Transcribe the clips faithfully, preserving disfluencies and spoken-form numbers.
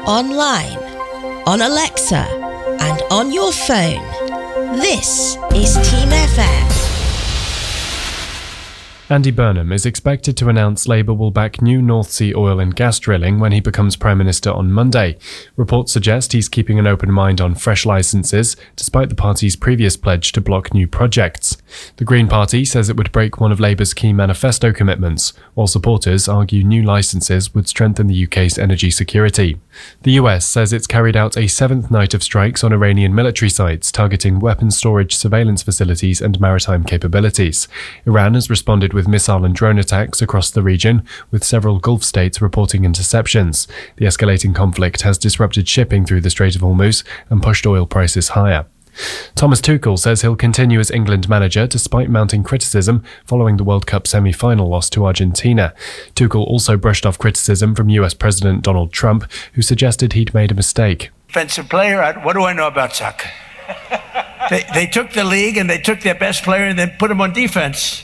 online, on Alexa, and on your phone. This is Team F M. Andy Burnham is expected to announce Labour will back new North Sea oil and gas drilling when he becomes Prime Minister on Monday. Reports suggest he's keeping an open mind on fresh licences, despite the party's previous pledge to block new projects. The Green Party says it would break one of Labour's key manifesto commitments, while supporters argue new licences would strengthen the U K's energy security. The U S says it's carried out a seventh night of strikes on Iranian military sites, targeting weapons storage, surveillance facilities and maritime capabilities. Iran has responded with missile and drone attacks across the region, with several Gulf states reporting interceptions. The escalating conflict has disrupted shipping through the Strait of Hormuz and pushed oil prices higher. Thomas Tuchel says he'll continue as England manager despite mounting criticism following the World Cup semi-final loss to Argentina. Tuchel also brushed off criticism from U S President Donald Trump, who suggested he'd made a mistake. Offensive player, what do I know about soccer? they, they took the league and they took their best player and then put him on defense.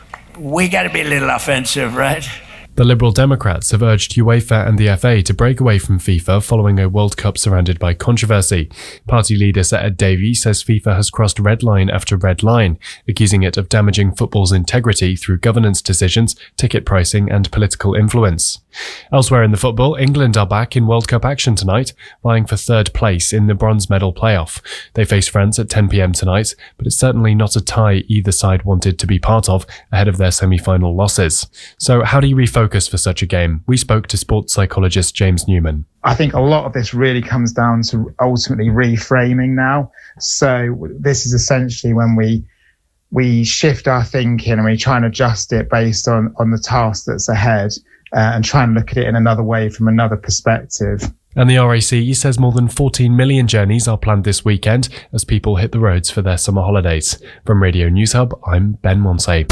We got to be a little offensive, right? The Liberal Democrats have urged UEFA and the F A to break away from FIFA following a World Cup surrounded by controversy. Party leader Sir Ed Davey says FIFA has crossed red line after red line, accusing it of damaging football's integrity through governance decisions, ticket pricing and political influence. Elsewhere in the football, England are back in World Cup action tonight, vying for third place in the bronze medal playoff. They face France at ten p.m. tonight, but it's certainly not a tie either side wanted to be part of ahead of their semi-final losses. So how do you refocus for such a game? We spoke to sports psychologist James Newman. I think a lot of this really comes down to ultimately reframing now. So this is essentially when we we shift our thinking and we try and adjust it based on, on the task that's ahead. Uh, and try and look at it in another way from another perspective. And the R A C says more than fourteen million journeys are planned this weekend as people hit the roads for their summer holidays. From Radio News Hub, I'm Ben Monsey.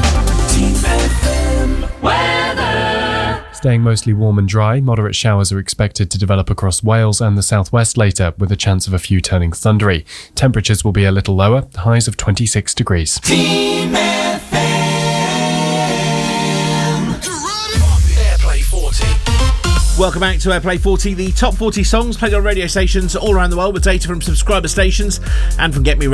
Staying mostly warm and dry, moderate showers are expected to develop across Wales and the southwest later, with a chance of a few turning thundery. Temperatures will be a little lower, highs of twenty-six degrees. Team F M. Welcome back to Airplay forty, the top forty songs played on radio stations all around the world with data from subscriber stations and from Get Me